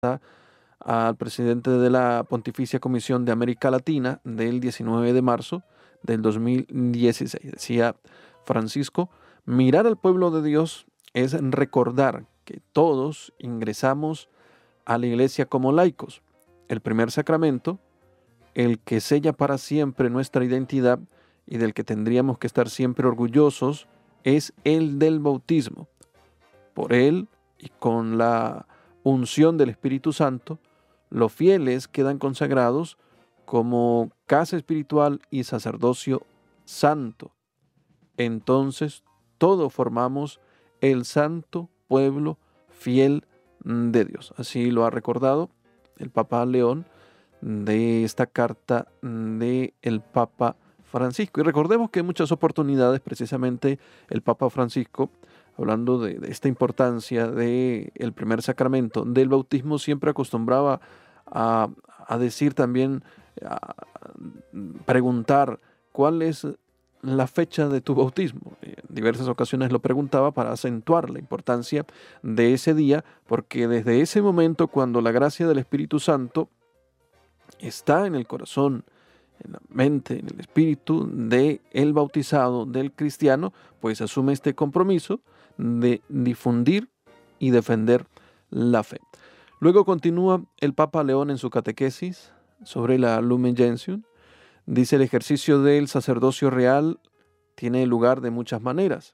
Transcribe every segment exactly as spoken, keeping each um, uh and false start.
al presidente de la Pontificia Comisión de América Latina del diecinueve de marzo del dos mil dieciséis. Decía Francisco: mirar al pueblo de Dios es recordar que todos ingresamos a la iglesia como laicos. El primer sacramento, el que sella para siempre nuestra identidad y del que tendríamos que estar siempre orgullosos, es el del bautismo. Por él y con la unción del Espíritu Santo, los fieles quedan consagrados como casa espiritual y sacerdocio santo. Entonces, todos formamos el santo pueblo fiel de Dios. Así lo ha recordado el Papa León de esta carta del Papa Francisco. Y recordemos que en muchas oportunidades, precisamente, el Papa Francisco, hablando de, de esta importancia del primer sacramento, del bautismo, siempre acostumbraba a, a decir también, a preguntar cuál es la fecha de tu bautismo. En diversas ocasiones lo preguntaba para acentuar la importancia de ese día, porque desde ese momento, cuando la gracia del Espíritu Santo está en el corazón, en la mente, en el espíritu del bautizado, del cristiano, pues asume este compromiso de difundir y defender la fe. Luego continúa el Papa León en su catequesis sobre la Lumen Gentium. Dice: el ejercicio del sacerdocio real tiene lugar de muchas maneras,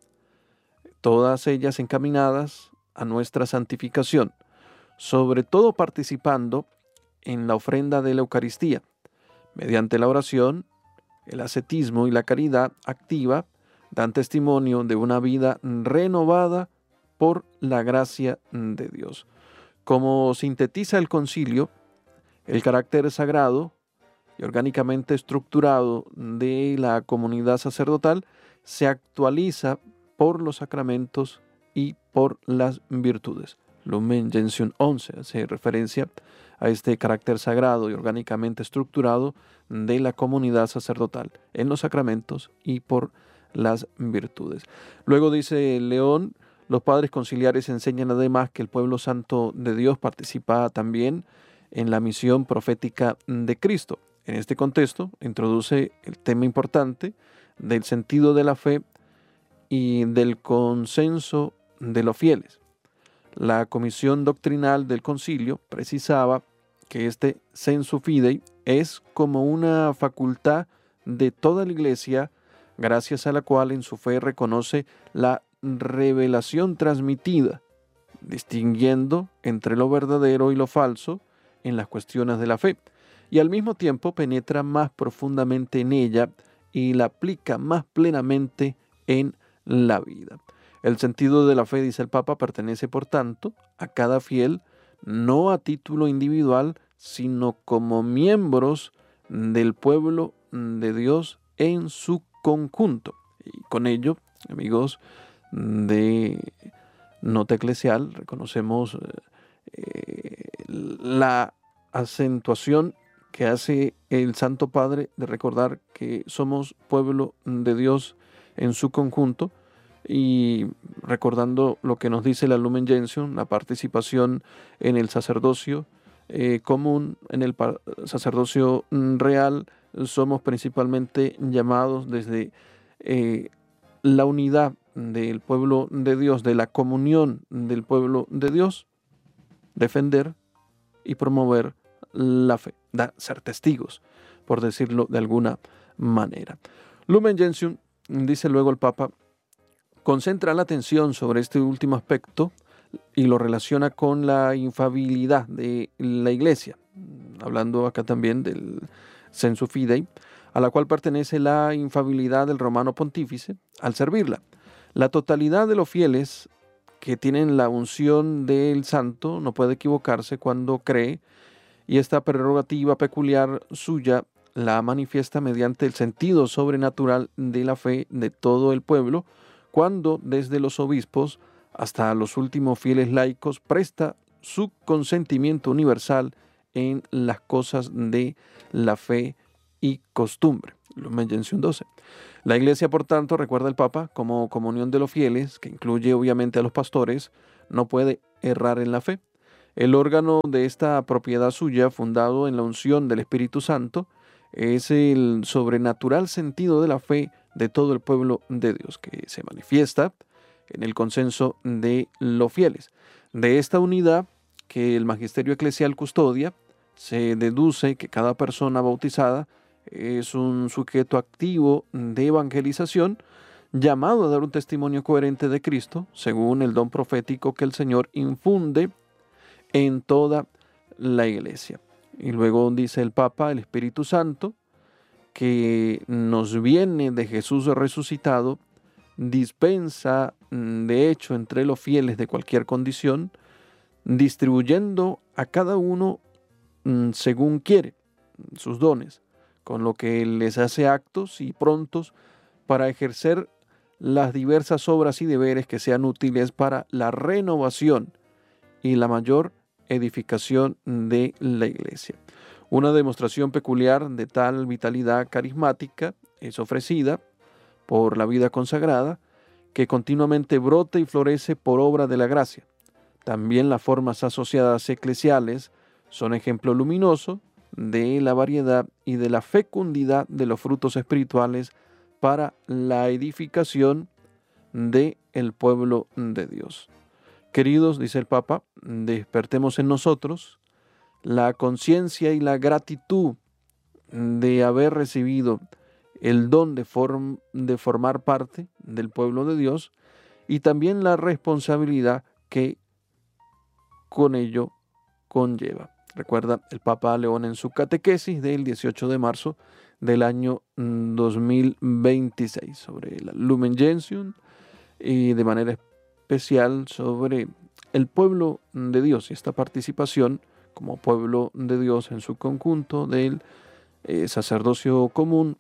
todas ellas encaminadas a nuestra santificación, sobre todo participando en la ofrenda de la Eucaristía, mediante la oración, el ascetismo y la caridad activa, dan testimonio de una vida renovada por la gracia de Dios. Como sintetiza el concilio, el carácter sagrado y orgánicamente estructurado de la comunidad sacerdotal se actualiza por los sacramentos y por las virtudes. Lumen Gentium once hace referencia a este carácter sagrado y orgánicamente estructurado de la comunidad sacerdotal en los sacramentos y por las virtudes. Luego dice León: los padres conciliares enseñan además que el pueblo santo de Dios participa también en la misión profética de Cristo. En este contexto introduce el tema importante del sentido de la fe y del consenso de los fieles. La comisión doctrinal del concilio precisaba que este sensu fidei es como una facultad de toda la Iglesia, gracias a la cual en su fe reconoce la revelación transmitida, distinguiendo entre lo verdadero y lo falso en las cuestiones de la fe, y al mismo tiempo penetra más profundamente en ella y la aplica más plenamente en la vida. El sentido de la fe, dice el Papa, pertenece, por tanto, a cada fiel, no a título individual, sino como miembros del pueblo de Dios en su conjunto. Y con ello, amigos de Nota Eclesial, reconocemos eh, la acentuación que hace el Santo Padre de recordar que somos pueblo de Dios en su conjunto, y recordando lo que nos dice la Lumen Gentium, la participación en el sacerdocio eh, común, en el sacerdocio real. Somos principalmente llamados desde eh, la unidad del pueblo de Dios, de la comunión del pueblo de Dios, defender y promover la fe, da, ser testigos, por decirlo de alguna manera. Lumen Gentium, dice luego el Papa, concentra la atención sobre este último aspecto y lo relaciona con la infalibilidad de la Iglesia, hablando acá también del sensu fidei, a la cual pertenece la infalibilidad del romano pontífice al servirla. La totalidad de los fieles que tienen la unción del santo no puede equivocarse cuando cree, y esta prerrogativa peculiar suya la manifiesta mediante el sentido sobrenatural de la fe de todo el pueblo, cuando desde los obispos hasta los últimos fieles laicos presta su consentimiento universal en las cosas de la fe y costumbre. Lumen Gentium doce. La Iglesia, por tanto, recuerda el Papa, como comunión de los fieles, que incluye obviamente a los pastores, no puede errar en la fe. El órgano de esta propiedad suya, fundado en la unción del Espíritu Santo, es el sobrenatural sentido de la fe de todo el pueblo de Dios, que se manifiesta en el consenso de los fieles. De esta unidad que el magisterio eclesial custodia, se deduce que cada persona bautizada es un sujeto activo de evangelización, llamado a dar un testimonio coherente de Cristo, según el don profético que el Señor infunde en toda la iglesia. Y luego dice el Papa, el Espíritu Santo, que nos viene de Jesús resucitado, dispensa de hecho entre los fieles de cualquier condición, distribuyendo a cada uno según quiere sus dones, con lo que les hace actos y prontos para ejercer las diversas obras y deberes que sean útiles para la renovación y la mayor edificación de la iglesia. Una demostración peculiar de tal vitalidad carismática es ofrecida por la vida consagrada, que continuamente brota y florece por obra de la gracia. También las formas asociadas eclesiales son ejemplo luminoso de la variedad y de la fecundidad de los frutos espirituales para la edificación del pueblo de Dios. Queridos, dice el Papa, despertemos en nosotros la conciencia y la gratitud de haber recibido el don de, form, de formar parte del pueblo de Dios y también la responsabilidad que con ello conlleva. Recuerda el Papa León en su catequesis del dieciocho de marzo del año dos mil veintiséis sobre la Lumen Gentium y de manera especial sobre el pueblo de Dios y esta participación como pueblo de Dios en su conjunto del eh, sacerdocio común,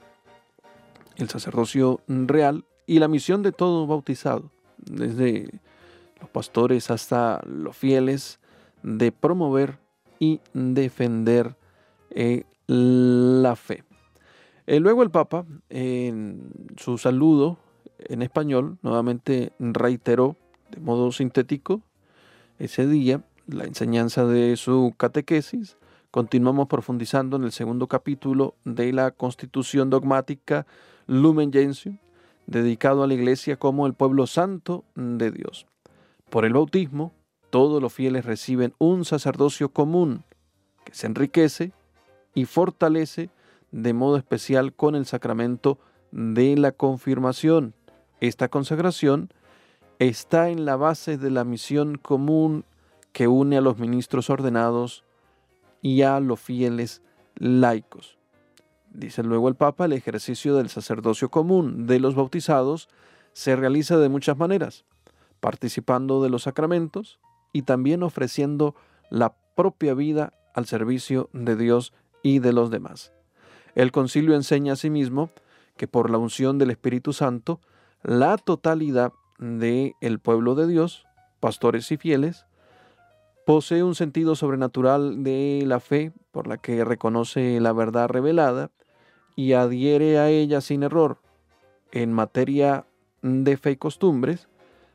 el sacerdocio real y la misión de todo bautizado, desde los pastores hasta los fieles, de promover y defender eh, la fe. Eh, luego el Papa, en su saludo en español, nuevamente reiteró de modo sintético ese día la enseñanza de su catequesis. Continuamos profundizando en el segundo capítulo de la Constitución Dogmática Lumen Gentium, dedicado a la Iglesia como el pueblo santo de Dios. Por el bautismo, todos los fieles reciben un sacerdocio común que se enriquece y fortalece de modo especial con el sacramento de la confirmación. Esta consagración está en la base de la misión común que une a los ministros ordenados y a los fieles laicos. Dice luego el Papa, el ejercicio del sacerdocio común de los bautizados se realiza de muchas maneras, participando de los sacramentos y también ofreciendo la propia vida al servicio de Dios y de los demás. El concilio enseña asimismo que por la unción del Espíritu Santo, la totalidad del pueblo de Dios, pastores y fieles, posee un sentido sobrenatural de la fe por la que reconoce la verdad revelada y adhiere a ella sin error. En materia de fe y costumbres,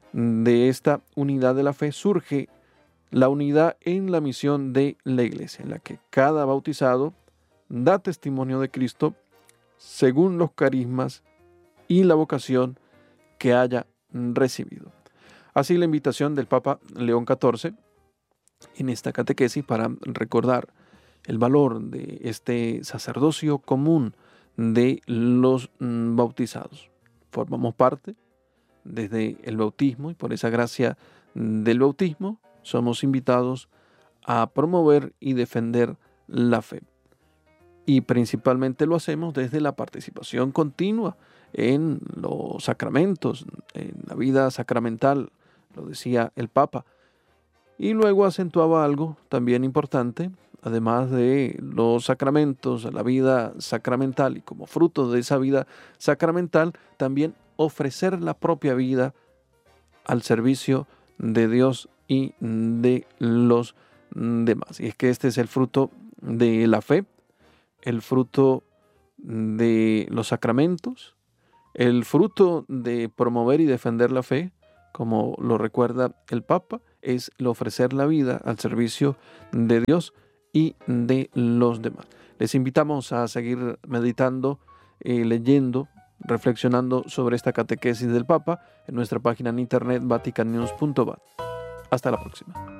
de esta unidad de la fe surge la unidad en la misión de la Iglesia, en la que cada bautizado da testimonio de Cristo según los carismas y la vocación que haya recibido. Así la invitación del Papa León catorce en esta catequesis para recordar el valor de este sacerdocio común de los bautizados. Formamos parte desde el bautismo y por esa gracia del bautismo somos invitados a promover y defender la fe. Y principalmente lo hacemos desde la participación continua en los sacramentos, en la vida sacramental, lo decía el Papa. Y luego acentuaba algo también importante, además de los sacramentos, la vida sacramental y como fruto de esa vida sacramental, también ofrecer la propia vida al servicio de Dios y de los demás. Y es que este es el fruto de la fe, el fruto de los sacramentos, el fruto de promover y defender la fe, como lo recuerda el Papa, es el ofrecer la vida al servicio de Dios y de los demás. Les invitamos a seguir meditando, eh, leyendo, reflexionando sobre esta catequesis del Papa en nuestra página en internet vatican news punto va. Hasta la próxima.